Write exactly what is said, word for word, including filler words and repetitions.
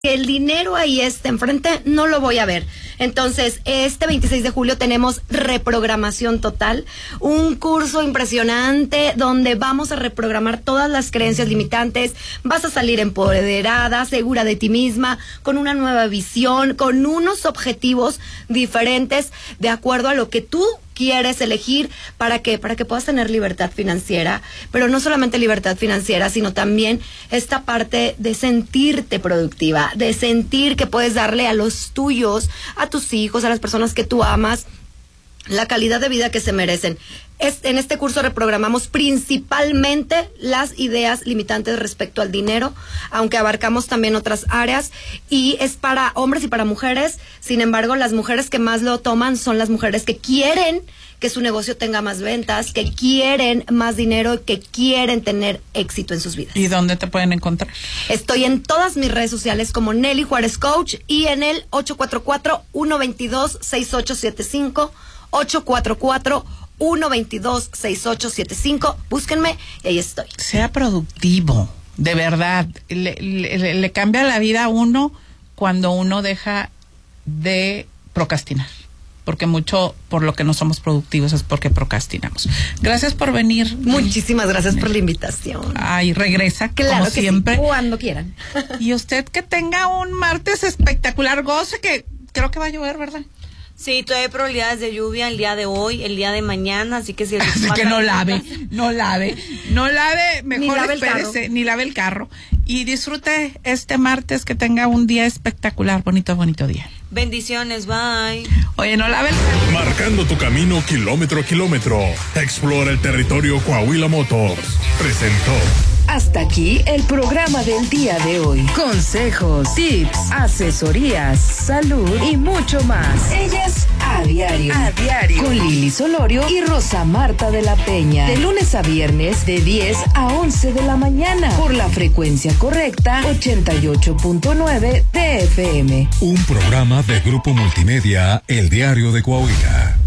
que el dinero ahí esté enfrente, no lo voy a ver. Entonces, este veintiséis de julio tenemos reprogramación total, un curso impresionante donde vamos a reprogramar todas las creencias limitantes. Vas a salir empoderada, segura de ti misma, con una nueva visión, con unos objetivos diferentes de acuerdo a lo que tú quieres elegir. ¿Para qué? Para que puedas tener libertad financiera, pero no solamente libertad financiera, sino también esta parte de sentirte productiva, de sentir que puedes darle a los tuyos, a tus hijos, a las personas que tú amas, la calidad de vida que se merecen. Es, en este curso reprogramamos principalmente las ideas limitantes respecto al dinero, aunque abarcamos también otras áreas, y es para hombres y para mujeres. Sin embargo, las mujeres que más lo toman son las mujeres que quieren que su negocio tenga más ventas, que quieren más dinero, que quieren tener éxito en sus vidas. ¿Y dónde te pueden encontrar? Estoy en todas mis redes sociales como Nelly Juárez Coach y en el ocho cuatro cuatro, uno dos dos, seis ocho siete cinco, ocho cuatro cuatro, uno dos dos, seis ocho siete cinco. Búsquenme y ahí estoy. Sea productivo, de verdad. Le, le, le cambia la vida a uno cuando uno deja de procrastinar. Porque mucho por lo que no somos productivos es porque procrastinamos. Gracias por venir. Muchísimas gracias por la invitación. Ay, regresa claro como que siempre. Sí, cuando quieran. Y usted que tenga un martes espectacular, goce, que creo que va a llover, ¿verdad? Sí, todavía hay probabilidades de lluvia el día de hoy, el día de mañana, así que si el así que no lave, no lave, no lave, mejor ni lave espérese, ni lave el carro. Y disfrute este martes, que tenga un día espectacular, bonito, bonito día. Bendiciones, bye. Oye, no lave el carro. Marcando tu camino kilómetro a kilómetro. Explora el territorio Coahuila Motors. Presentó. Hasta aquí el programa del día de hoy. Consejos, tips, asesorías, salud y mucho más. Ellas a diario. A diario. Con Lili Solorio y Rosa Marta de la Peña. De lunes a viernes de diez a once de la mañana. Por la frecuencia correcta ochenta y ocho punto nueve de F M. Un programa de Grupo Multimedia, El Diario de Coahuila.